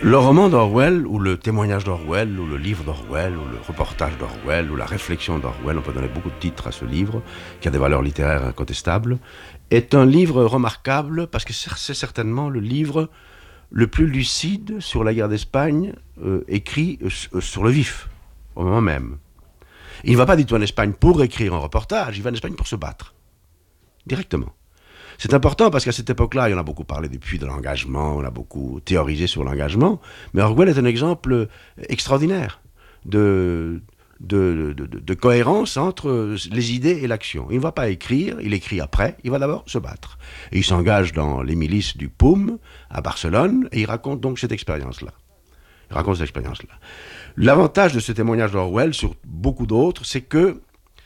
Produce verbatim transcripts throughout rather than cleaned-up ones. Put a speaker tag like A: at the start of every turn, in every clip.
A: Le roman d'Orwell, ou le témoignage d'Orwell, ou le livre d'Orwell, ou le reportage d'Orwell, ou la réflexion d'Orwell, on peut donner beaucoup de titres à ce livre, qui a des valeurs littéraires incontestables, est un livre remarquable parce que c'est certainement le livre le plus lucide sur la guerre d'Espagne, euh, écrit euh, sur le vif, au moment même. Il ne va pas du tout en Espagne pour écrire un reportage, il va en Espagne pour se battre, directement. C'est important parce qu'à cette époque-là, il y en a beaucoup parlé depuis de l'engagement, on a beaucoup théorisé sur l'engagement, mais Orwell est un exemple extraordinaire de, de, de, de, de cohérence entre les idées et l'action. Il ne va pas écrire, il écrit après, il va d'abord se battre. Et il s'engage dans les milices du P O U M à Barcelone, et il raconte donc cette expérience-là. Il raconte cette expérience-là. L'avantage de ce témoignage d'Orwell sur beaucoup d'autres, c'est que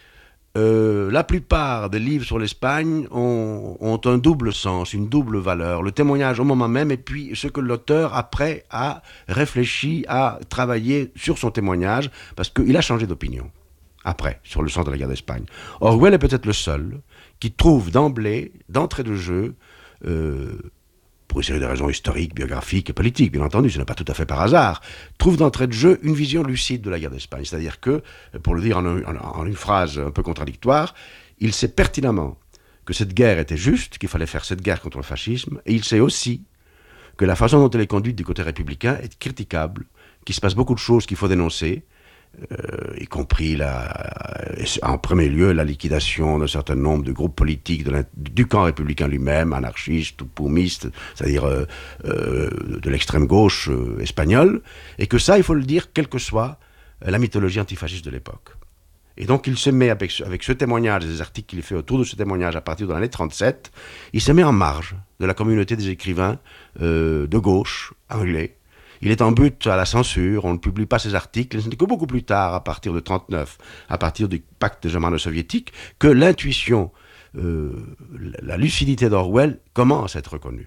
A: Euh, la plupart des livres sur l'Espagne ont, ont un double sens, une double valeur. Le témoignage au moment même et puis ce que l'auteur après a réfléchi, a travaillé sur son témoignage parce qu'il a changé d'opinion après sur le sens de la guerre d'Espagne. Orwell est peut-être le seul qui trouve d'emblée, d'entrée de jeu, euh, pour une série de raisons historiques, biographiques et politiques, bien entendu, ce n'est pas tout à fait par hasard, trouve d'entrée de jeu une vision lucide de la guerre d'Espagne. C'est-à-dire que, pour le dire en, un, en une phrase un peu contradictoire, il sait pertinemment que cette guerre était juste, qu'il fallait faire cette guerre contre le fascisme, et il sait aussi que la façon dont elle est conduite du côté républicain est critiquable, qu'il se passe beaucoup de choses qu'il faut dénoncer, Euh, y compris la, en premier lieu la liquidation d'un certain nombre de groupes politiques de du camp républicain lui-même, anarchistes ou poumistes, c'est-à-dire euh, euh, de l'extrême gauche euh, espagnole, et que ça, il faut le dire, quelle que soit la mythologie antifasciste de l'époque. Et donc il se met avec, avec ce témoignage, des articles qu'il fait autour de ce témoignage à partir de l'année trente-sept, il se met en marge de la communauté des écrivains euh, de gauche anglais. Il est en butte à la censure, on ne publie pas ses articles, et ce n'est que beaucoup plus tard, à partir de trente-neuf, à partir du pacte germano-soviétique, que l'intuition, euh, la lucidité d'Orwell commence à être reconnue.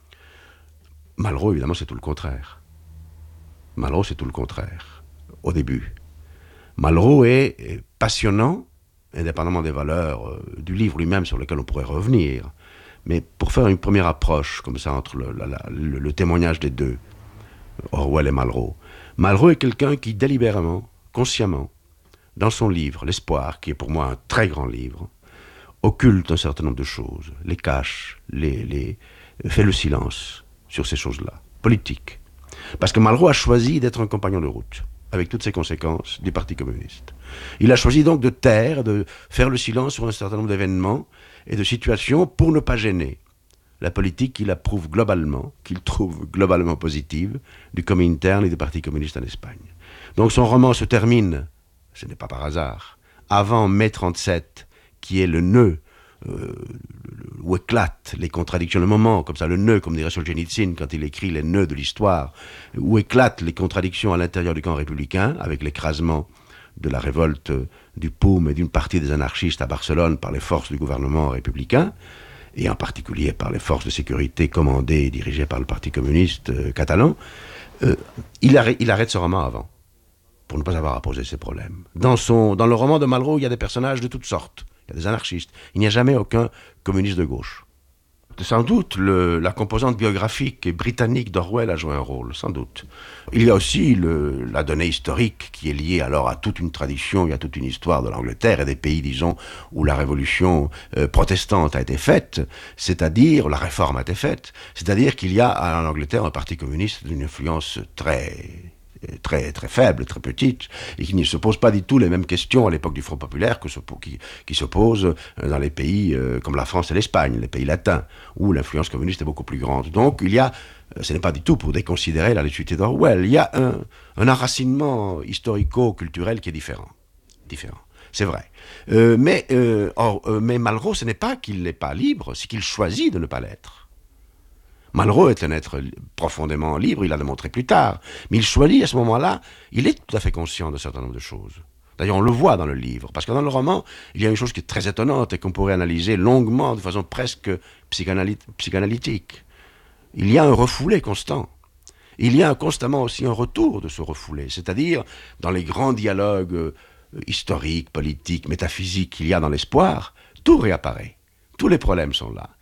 A: Malraux, évidemment, c'est tout le contraire. Malraux, c'est tout le contraire, au début. Malraux est, est passionnant, indépendamment des valeurs euh, du livre lui-même sur lequel on pourrait revenir, mais pour faire une première approche, comme ça, entre le, la, la, le, le témoignage des deux, Orwell et Malraux. Malraux est quelqu'un qui, délibérément, consciemment, dans son livre, L'Espoir, qui est pour moi un très grand livre, occulte un certain nombre de choses, les cache, les, les, fait le silence sur ces choses-là, politiques. Parce que Malraux a choisi d'être un compagnon de route, avec toutes ses conséquences, du Parti communiste. Il a choisi donc de taire, de faire le silence sur un certain nombre d'événements et de situations pour ne pas gêner la politique qu'il approuve globalement, qu'il trouve globalement positive, du Comintern et du Parti communiste en Espagne. Donc son roman se termine, ce n'est pas par hasard, avant mai trente-sept, qui est le nœud, euh, où éclatent les contradictions, le moment, comme ça, le nœud, comme dirait Solzhenitsyn quand il écrit les nœuds de l'histoire, où éclatent les contradictions à l'intérieur du camp républicain, avec l'écrasement de la révolte du P O U M et d'une partie des anarchistes à Barcelone par les forces du gouvernement républicain, et en particulier par les forces de sécurité commandées et dirigées par le Parti communiste euh, catalan, euh, il, arrête, il arrête ce roman avant, pour ne pas avoir à poser ses problèmes. Dans, son, dans le roman de Malraux, il y a des personnages de toutes sortes. Il y a des anarchistes. Il n'y a jamais aucun communiste de gauche. Sans doute, le, la composante biographique et britannique d'Orwell a joué un rôle, sans doute. Il y a aussi le, la donnée historique qui est liée alors à toute une tradition, il y a toute une histoire de l'Angleterre et des pays, disons, où la révolution euh, protestante a été faite, c'est-à-dire, la réforme a été faite, c'est-à-dire qu'il y a en Angleterre un parti communiste d'une influence très... très très faible, très petite, et qui ne se pose pas du tout les mêmes questions à l'époque du Front populaire que se, qui, qui se posent dans les pays euh, comme la France et l'Espagne, les pays latins, où l'influence communiste est beaucoup plus grande. Donc il y a, ce n'est pas du tout pour déconsidérer la lucidité d'Orwell, il y a un, un enracinement historico-culturel qui est différent. Différent. C'est vrai. Euh, mais, euh, or, euh, mais Malraux, ce n'est pas qu'il n'est pas libre, c'est qu'il choisit de ne pas l'être. Malraux est un être profondément libre, il l'a démontré plus tard, mais il choisit à ce moment-là, il est tout à fait conscient d'un certain nombre de choses. D'ailleurs, on le voit dans le livre, parce que dans le roman, il y a une chose qui est très étonnante et qu'on pourrait analyser longuement, de façon presque psychanalyt- psychanalytique. Il y a un refoulé constant. Il y a constamment aussi un retour de ce refoulé, c'est-à-dire dans les grands dialogues euh, historiques, politiques, métaphysiques qu'il y a dans l'Espoir, tout réapparaît. Tous les problèmes sont là.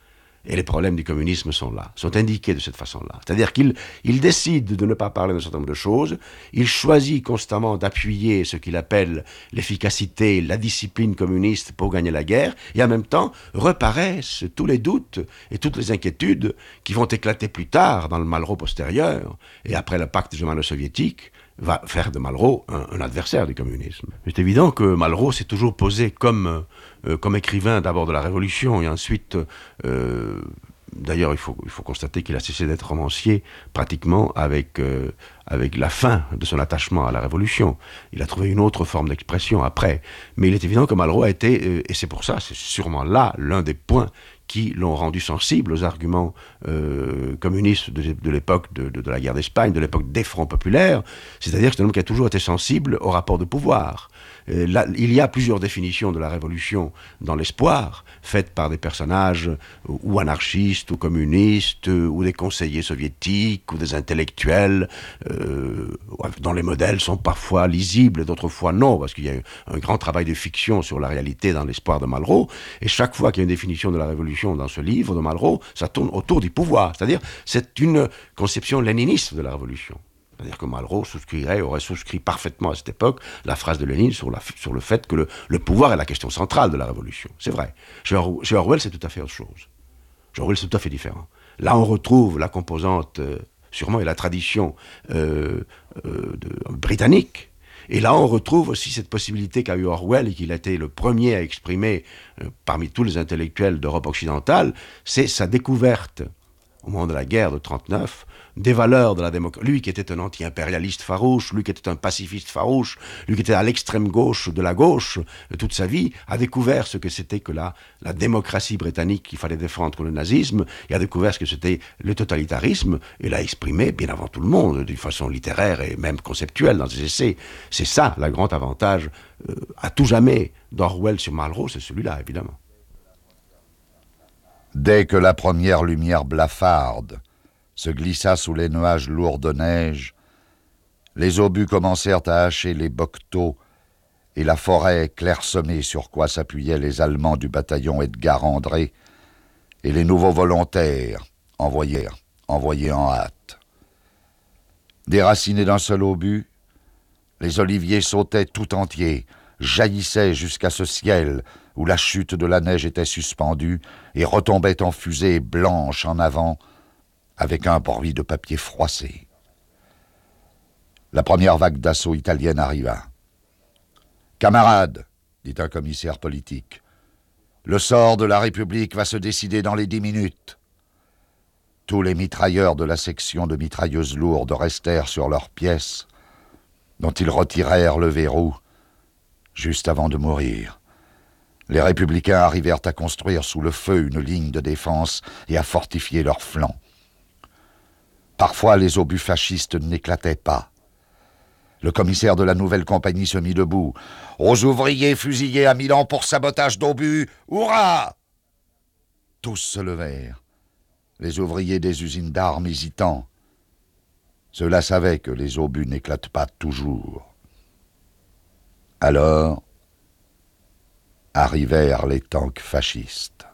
A: Et les problèmes du communisme sont là, sont indiqués de cette façon-là. C'est-à-dire qu'il il décide de ne pas parler d'un certain nombre de choses, il choisit constamment d'appuyer ce qu'il appelle l'efficacité, la discipline communiste pour gagner la guerre, et en même temps reparaissent tous les doutes et toutes les inquiétudes qui vont éclater plus tard dans le Malraux postérieur, et après le pacte germano-soviétique, va faire de Malraux un, un adversaire du communisme. C'est évident que Malraux s'est toujours posé comme, euh, comme écrivain d'abord de la Révolution et ensuite, euh, d'ailleurs il faut, il faut constater qu'il a cessé d'être romancier pratiquement avec, euh, avec la fin de son attachement à la Révolution. Il a trouvé une autre forme d'expression après. Mais il est évident que Malraux a été, euh, et c'est pour ça, c'est sûrement là l'un des points qui l'ont rendu sensible aux arguments euh, communistes de, de l'époque de, de, de la guerre d'Espagne, de l'époque des fronts populaires, c'est-à-dire que c'est un homme qui a toujours été sensible au rapport de pouvoir. Euh, là, il y a plusieurs définitions de la Révolution dans l'Espoir, faites par des personnages ou anarchistes, ou communistes, ou des conseillers soviétiques, ou des intellectuels, euh, dont les modèles sont parfois lisibles, d'autres fois non, parce qu'il y a un grand travail de fiction sur la réalité dans l'Espoir de Malraux, et chaque fois qu'il y a une définition de la Révolution dans ce livre de Malraux, ça tourne autour du pouvoir. C'est-à-dire, c'est une conception léniniste de la Révolution. C'est-à-dire que Malraux souscrirait, aurait souscrit parfaitement à cette époque la phrase de Lénine sur, la, sur le fait que le, le pouvoir est la question centrale de la Révolution. C'est vrai. Chez, Or, chez Orwell, c'est tout à fait autre chose. Chez Orwell, c'est tout à fait différent. Là, on retrouve la composante, euh, sûrement, et la tradition euh, euh, de, euh, britannique. Et là, on retrouve aussi cette possibilité qu'a eu Orwell, et qu'il a été le premier à exprimer euh, parmi tous les intellectuels d'Europe occidentale, c'est sa découverte, au moment de la guerre de trente-neuf, des valeurs de la démocratie. Lui qui était un anti-impérialiste farouche, lui qui était un pacifiste farouche, lui qui était à l'extrême gauche de la gauche de toute sa vie, a découvert ce que c'était que la, la démocratie britannique qu'il fallait défendre contre le nazisme, et a découvert ce que c'était le totalitarisme, et l'a exprimé bien avant tout le monde, d'une façon littéraire et même conceptuelle dans ses essais. C'est ça, le grand avantage, euh, à tout jamais, d'Orwell sur Malraux, c'est celui-là, évidemment.
B: Dès que la première lumière blafarde se glissa sous les nuages lourds de neige, les obus commencèrent à hacher les bocteaux et la forêt clairsemée sur quoi s'appuyaient les Allemands du bataillon Edgar André et les nouveaux volontaires envoyés, envoyés en hâte. Déracinés d'un seul obus, les oliviers sautaient tout entiers, jaillissaient jusqu'à ce ciel où la chute de la neige était suspendue et retombait en fusée blanche en avant, avec un bruit de papier froissé. La première vague d'assaut italienne arriva. « Camarades, dit un commissaire politique, le sort de la République va se décider dans les dix minutes. » Tous les mitrailleurs de la section de mitrailleuses lourdes restèrent sur leurs pièces, dont ils retirèrent le verrou juste avant de mourir. Les républicains arrivèrent à construire sous le feu une ligne de défense et à fortifier leurs flancs. Parfois, les obus fascistes n'éclataient pas. Le commissaire de la nouvelle compagnie se mit debout. « Aux ouvriers fusillés à Milan pour sabotage d'obus, hurrah !» Tous se levèrent. Les ouvriers des usines d'armes hésitant. Ceux-là savaient que les obus n'éclatent pas toujours. Alors, arrivèrent les tanks fascistes.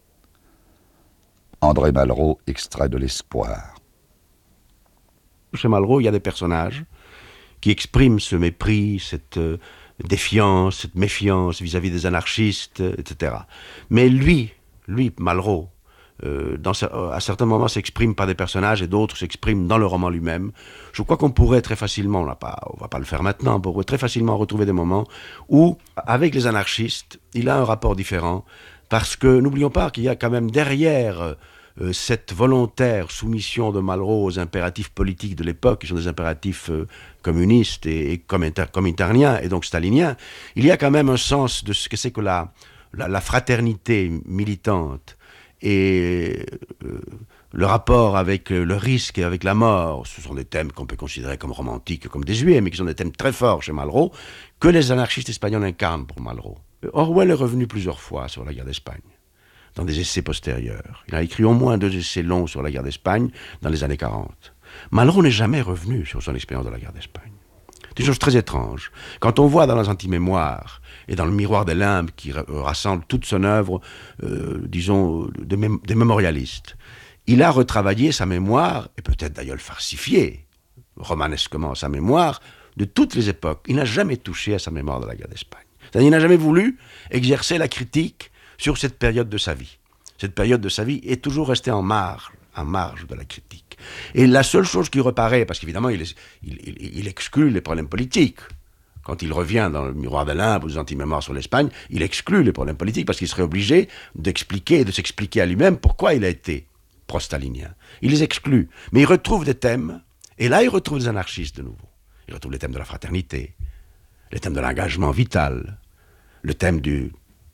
B: André Malraux, extrait de l'Espoir.
A: Chez Malraux, il y a des personnages qui expriment ce mépris, cette euh, défiance, cette méfiance vis-à-vis des anarchistes, et cetera. Mais lui, lui, Malraux, euh, dans, à certains moments s'exprime par des personnages et d'autres s'expriment dans le roman lui-même. Je crois qu'on pourrait très facilement, on ne va pas le faire maintenant, on pourrait très facilement retrouver des moments où, avec les anarchistes, il a un rapport différent, parce que n'oublions pas qu'il y a quand même derrière Euh, cette volontaire soumission de Malraux aux impératifs politiques de l'époque, qui sont des impératifs euh, communistes et, et cominternien et donc stalinien, il y a quand même un sens de ce que c'est que la, la, la fraternité militante et euh, le rapport avec le risque et avec la mort. Ce sont des thèmes qu'on peut considérer comme romantiques, comme désuets, mais qui sont des thèmes très forts chez Malraux, que les anarchistes espagnols incarnent pour Malraux. Orwell est revenu plusieurs fois sur la guerre d'Espagne, dans des essais postérieurs. Il a écrit au moins deux essais longs sur la guerre d'Espagne dans les années quarante. Malraux n'est jamais revenu sur son expérience de la guerre d'Espagne. C'est une chose très étrange. Quand on voit dans les anti-mémoires et dans le Miroir des limbes qui rassemble toute son œuvre, euh, disons, des, mém- des mémorialistes, il a retravaillé sa mémoire, et peut-être d'ailleurs le farcifié, romanesquement sa mémoire, de toutes les époques. Il n'a jamais touché à sa mémoire de la guerre d'Espagne. C'est-à-dire, il n'a jamais voulu exercer la critique sur cette période de sa vie. Cette période de sa vie est toujours restée en marge, en marge de la critique. Et la seule chose qui reparaît, parce qu'évidemment, il, est, il, il, il exclut les problèmes politiques. Quand il revient dans le Miroir des limbes ou les anti-mémoires sur l'Espagne, il exclut les problèmes politiques parce qu'il serait obligé d'expliquer, de s'expliquer à lui-même pourquoi il a été pro-stalinien. Il les exclut. Mais il retrouve des thèmes, et là, il retrouve des anarchistes de nouveau. Il retrouve les thèmes de la fraternité, les thèmes de l'engagement vital, le thème du,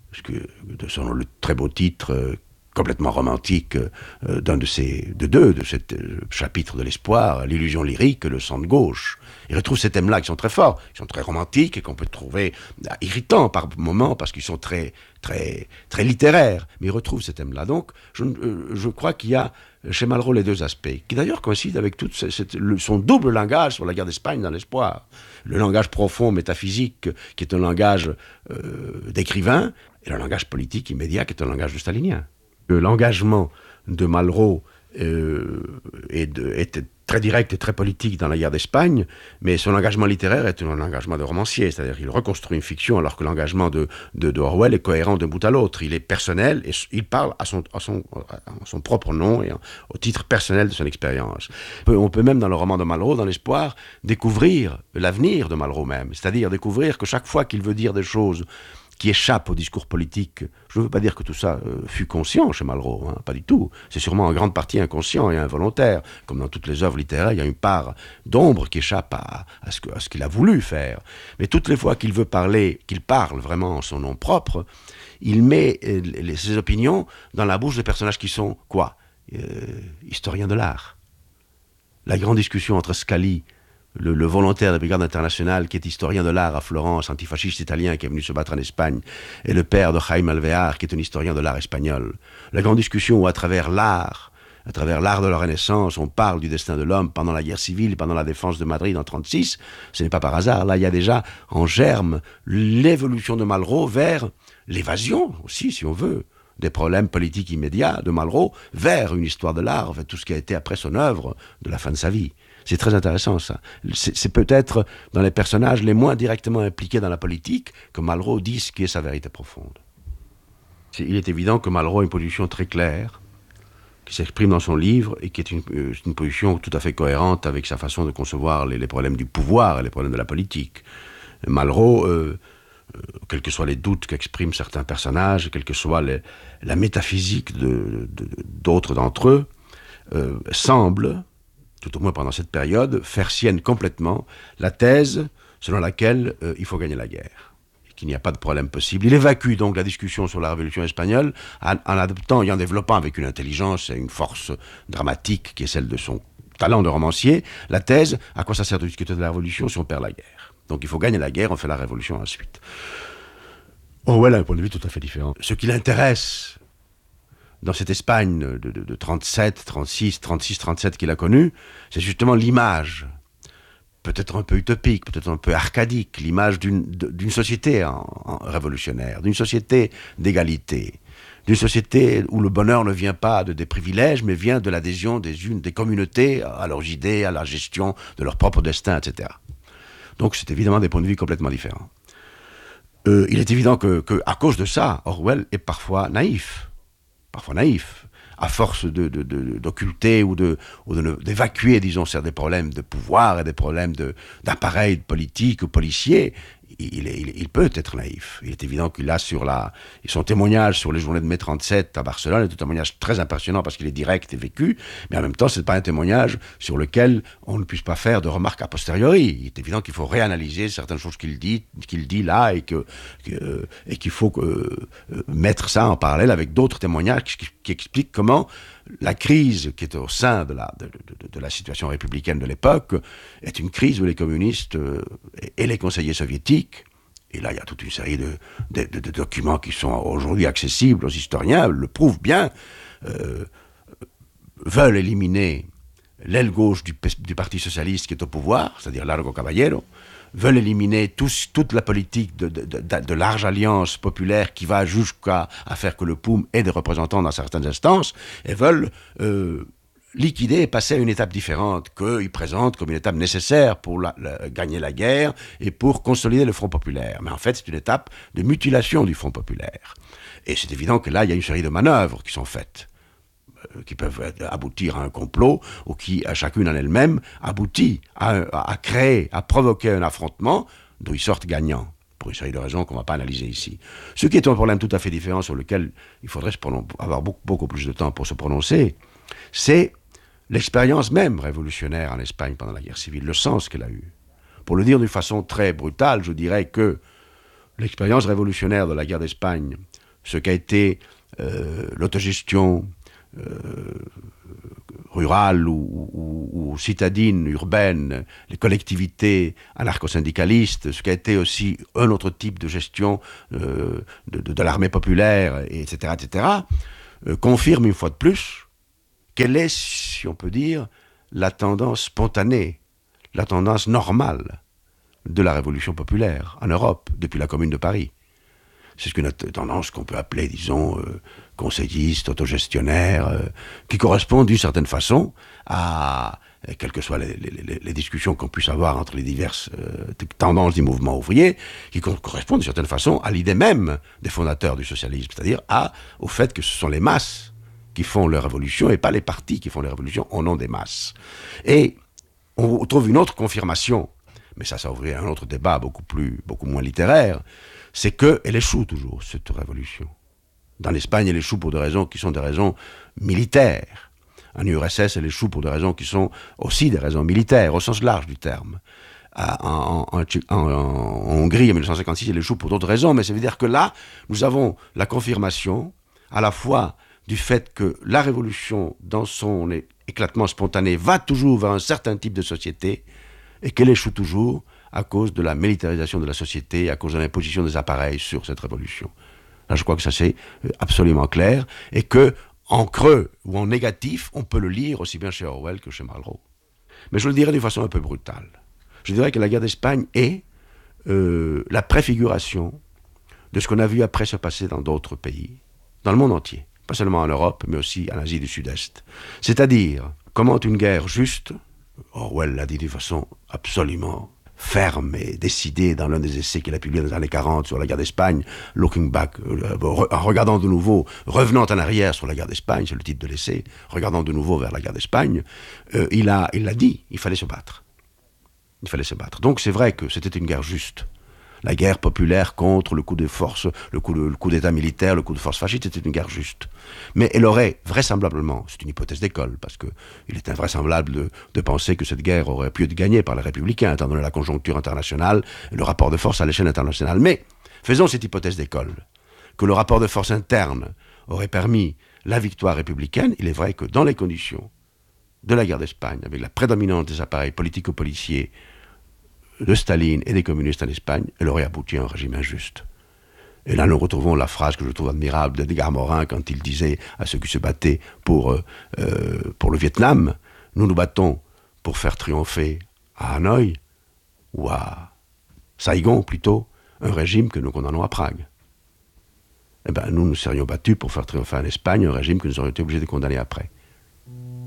A: de son le très beau titre, euh, complètement romantique, euh, d'un de ces, de deux, de ces euh, chapitres de l'espoir, l'illusion lyrique, le sang de gauche. Il retrouve ces thèmes-là qui sont très forts, qui sont très romantiques et qu'on peut trouver euh, irritants par moments parce qu'ils sont très, très, très littéraires. Mais il retrouve ces thèmes-là. Donc, je, euh, je crois qu'il y a chez Malraux les deux aspects, qui d'ailleurs coïncident avec tout cette, cette, le, son double langage sur la guerre d'Espagne dans l'espoir. Le langage profond, métaphysique, qui est un langage euh, d'écrivain, et le langage politique immédiat, qui est un langage de stalinien. L'engagement de Malraux euh, est, de, est très direct et très politique dans la guerre d'Espagne, mais son engagement littéraire est un engagement de romancier, c'est-à-dire qu'il reconstruit une fiction alors que l'engagement de, de, de Orwell est cohérent d'un bout à l'autre. Il est personnel et il parle à son, à son, à son propre nom et au titre personnel de son expérience. On peut, on peut même dans le roman de Malraux, dans l'espoir, découvrir l'avenir de Malraux même, c'est-à-dire découvrir que chaque fois qu'il veut dire des choses qui échappent au discours politique. Je ne veux pas dire que tout ça euh, fut conscient chez Malraux, hein, pas du tout. C'est sûrement en grande partie inconscient et involontaire. Comme dans toutes les œuvres littéraires, il y a une part d'ombre qui échappe à, à, ce, que, à ce qu'il a voulu faire. Mais toutes les fois qu'il veut parler, qu'il parle vraiment en son nom propre, il met euh, les, ses opinions dans la bouche de personnages qui sont, quoi euh, historiens de l'art. La grande discussion entre Scali, Le, le volontaire de la Brigade internationale, qui est historien de l'art à Florence, antifasciste italien, qui est venu se battre en Espagne, et le père de Jaime Alvear, qui est un historien de l'art espagnol. La grande discussion où, à travers l'art, à travers l'art de la Renaissance, on parle du destin de l'homme pendant la guerre civile, pendant la défense de Madrid en trente-six, ce n'est pas par hasard. Là, il y a déjà en germe l'évolution de Malraux vers l'évasion, aussi, si on veut, des problèmes politiques immédiats de Malraux, vers une histoire de l'art, vers tout ce qui a été après son œuvre, de la fin de sa vie. C'est très intéressant, ça. C'est, c'est peut-être dans les personnages les moins directement impliqués dans la politique que Malraux dit ce qui est sa vérité profonde. C'est, il est évident que Malraux a une position très claire, qui s'exprime dans son livre, et qui est une, euh, une position tout à fait cohérente avec sa façon de concevoir les, les problèmes du pouvoir et les problèmes de la politique. Malraux, euh, euh, quels que soient les doutes qu'expriment certains personnages, quelle que soit les, la métaphysique de, de, d'autres d'entre eux, euh, semble, tout au moins pendant cette période, faire sienne complètement la thèse selon laquelle euh, il faut gagner la guerre, et qu'il n'y a pas de problème possible. Il évacue donc la discussion sur la Révolution espagnole en, en adoptant et en développant avec une intelligence et une force dramatique qui est celle de son talent de romancier, la thèse à quoi ça sert de discuter de la Révolution si on perd la guerre. Donc il faut gagner la guerre, on fait la Révolution ensuite. Orwell a un point de vue tout à fait différent. Ce qui l'intéresse dans cette Espagne de, de, de trente-sept, trente-six, trente-six, trente-sept qu'il a connue, c'est justement l'image, peut-être un peu utopique, peut-être un peu arcadique, l'image d'une, d'une société en, en révolutionnaire, d'une société d'égalité, d'une société où le bonheur ne vient pas de des privilèges, mais vient de l'adhésion des unes des communautés à leurs idées, à la gestion de leur propre destin, et cetera. Donc c'est évidemment des points de vue complètement différents. Euh, il est évident que, que, à cause de ça, Orwell est parfois naïf. parfois naïf, à force de, de, de, d'occulter ou, de, ou de, d'évacuer, disons, des problèmes de pouvoir et des problèmes de, d'appareils politiques ou policiers, il, il, il peut être naïf. Il est évident qu'il a sur la... Son témoignage sur les journées de mai trente-sept à Barcelone est un témoignage très impressionnant parce qu'il est direct et vécu, mais en même temps, ce n'est pas un témoignage sur lequel on ne puisse pas faire de remarques a posteriori. Il est évident qu'il faut réanalyser certaines choses qu'il dit, qu'il dit là et, que, que, et qu'il faut que, euh, mettre ça en parallèle avec d'autres témoignages qui, qui expliquent comment la crise qui est au sein de la, de, de, de la situation républicaine de l'époque est une crise où les communistes euh, et les conseillers soviétiques, et là il y a toute une série de, de, de, de documents qui sont aujourd'hui accessibles aux historiens, le prouvent bien, euh, veulent éliminer l'aile gauche du, du Parti socialiste qui est au pouvoir, c'est-à-dire Largo Caballero, veulent éliminer tous, toute la politique de, de, de, de large alliance populaire qui va jusqu'à à faire que le P O U M ait des représentants dans certaines instances, et veulent euh, liquider et passer à une étape différente qu'ils présentent comme une étape nécessaire pour la, la, gagner la guerre et pour consolider le Front populaire. Mais en fait, c'est une étape de mutilation du Front populaire. Et c'est évident que là, il y a une série de manœuvres qui sont faites, euh, qui peuvent aboutir à un complot, ou qui, à chacune en elle-même, aboutit à, à, à créer, à provoquer un affrontement d'où ils sortent gagnants, pour une série de raisons qu'on ne va pas analyser ici. Ce qui est un problème tout à fait différent sur lequel il faudrait se pronon- avoir beaucoup, beaucoup plus de temps pour se prononcer, c'est l'expérience même révolutionnaire en Espagne pendant la guerre civile, le sens qu'elle a eu. Pour le dire d'une façon très brutale, je dirais que l'expérience révolutionnaire de la guerre d'Espagne, ce qu'a été euh, l'autogestion euh, rurale ou, ou, ou citadine, urbaine, les collectivités anarcho-syndicalistes, ce qu'a été aussi un autre type de gestion euh, de, de, de l'armée populaire, et cetera, et cetera, euh, confirme une fois de plus quelle est, si on peut dire, la tendance spontanée, la tendance normale de la révolution populaire en Europe, depuis la Commune de Paris. C'est une tendance qu'on peut appeler, disons, euh, conseilliste, autogestionnaire, euh, qui correspond d'une certaine façon à, quelles que soient les, les, les discussions qu'on puisse avoir entre les diverses euh, tendances du mouvement ouvrier, qui co- correspond d'une certaine façon à l'idée même des fondateurs du socialisme, c'est-à-dire à, au fait que ce sont les masses qui font les révolutions et pas les partis qui font les révolutions au nom des masses. Et on trouve une autre confirmation, mais ça, ça ouvrait un autre débat beaucoup plus, beaucoup moins littéraire, c'est qu'elle échoue toujours, cette révolution. Dans l'Espagne, elle échoue pour des raisons qui sont des raisons militaires. En U R S S, elle échoue pour des raisons qui sont aussi des raisons militaires, au sens large du terme. En, en, en, en Hongrie, en dix-neuf cent cinquante-six, elle échoue pour d'autres raisons, mais ça veut dire que là, nous avons la confirmation, à la fois du fait que la révolution, dans son éclatement spontané, va toujours vers un certain type de société, et qu'elle échoue toujours à cause de la militarisation de la société, à cause de l'imposition des appareils sur cette révolution. Là, je crois que ça c'est absolument clair, et que, en creux ou en négatif, on peut le lire aussi bien chez Orwell que chez Malraux. Mais je le dirais d'une façon un peu brutale. Je dirais que la guerre d'Espagne est euh, la préfiguration de ce qu'on a vu après se passer dans d'autres pays, dans le monde entier. Pas seulement en Europe, mais aussi en Asie du Sud-Est. C'est-à-dire, comment une guerre juste, Orwell l'a dit d'une façon absolument ferme et décidée dans l'un des essais qu'il a publié dans les années quarante sur la guerre d'Espagne, Looking Back, euh, en regardant de nouveau, revenant en arrière sur la guerre d'Espagne, c'est le titre de l'essai, regardant de nouveau vers la guerre d'Espagne, euh, il a, il l'a dit, il fallait se battre. Il fallait se battre. Donc c'est vrai que c'était une guerre juste. La guerre populaire contre le coup de force, le coup, de, le coup d'état militaire, le coup de force fasciste, c'était une guerre juste. Mais elle aurait vraisemblablement, c'est une hypothèse d'école, parce qu'il est invraisemblable de, de penser que cette guerre aurait pu être gagnée par les républicains, étant donné la conjoncture internationale et le rapport de force à l'échelle internationale. Mais faisons cette hypothèse d'école, que le rapport de force interne aurait permis la victoire républicaine. Il est vrai que dans les conditions de la guerre d'Espagne, avec la prédominance des appareils politico-policiers de Staline et des communistes en Espagne, elle aurait abouti à un régime injuste. Et là, nous retrouvons la phrase que je trouve admirable d'Edgar Morin quand il disait à ceux qui se battaient pour, euh, pour le Vietnam, nous nous battons pour faire triompher à Hanoï, ou à Saigon plutôt, un régime que nous condamnons à Prague. Eh bien, nous nous serions battus pour faire triompher en Espagne un régime que nous aurions été obligés de condamner après.